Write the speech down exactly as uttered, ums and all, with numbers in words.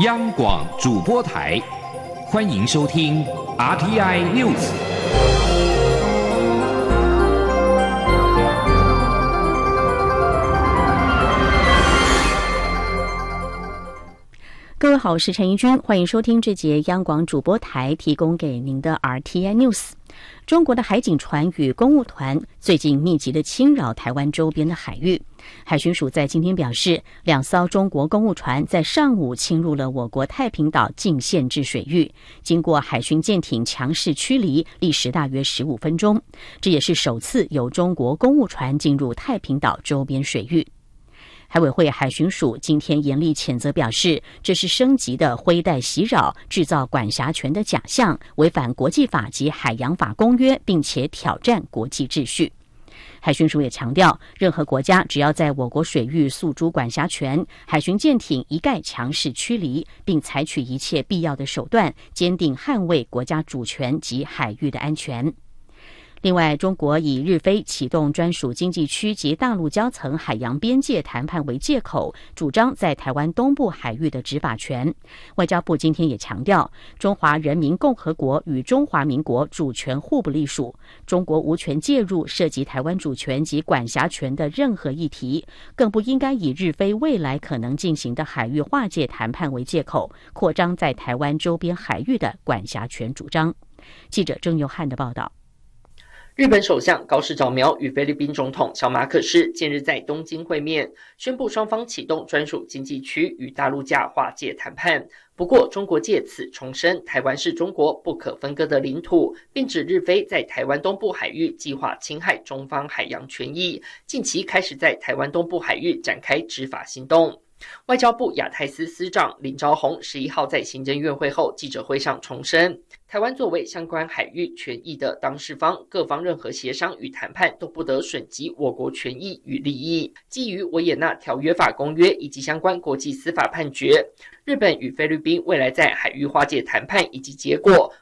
央广主播台，欢迎收听 R T I News。 各位好，我是陈怡君，欢迎收听这节央广主播台提供给您的 R T I News。中国的海警船与公务团最近密集的侵扰台湾周边的海域。海巡署在今天表示，两艘中国公务船在上午侵入了我国太平岛禁限制水域，经过海巡舰艇强势驱离，历时大约十五分钟。这也是首次有中国公务船进入太平岛周边水域。海委会海巡署今天严厉谴责，表示这是升级的灰带袭扰，制造管辖权的假象，违反国际法及海洋法公约，并且挑战国际秩序。海巡署也强调，任何国家只要在我国水域诉诸管辖权，海巡舰艇一概强势驱离，并采取一切必要的手段，坚定捍卫国家主权及海域的安全。另外，中国以日菲启动专属经济区及大陆交层海洋边界谈判为借口，主张在台湾东部海域的执法权。外交部今天也强调，中华人民共和国与中华民国主权互不隶属，中国无权介入涉及台湾主权及管辖权的任何议题，更不应该以日菲未来可能进行的海域划界谈判为借口，扩张在台湾周边海域的管辖权主张。记者郑佑汉的报道。 日本首相高市早苗与菲律宾总统小马可仕近日在东京会面，宣布双方启动专属经济区与大陆架划界谈判。不过，中国借此重申台湾是中国不可分割的领土，并指日菲在台湾东部海域计划侵害中方海洋权益，近期开始在台湾东部海域展开执法行动。外交部亚太司司长林昭宏十一号在行政院会后记者会上重申，台湾作为相关海域权益的当事方，各方任何协商与谈判都不得损及我国权益与利益。基于维也纳条约法公约以及相关国际司法判决，日本与菲律宾未来在海域划界谈判以及结果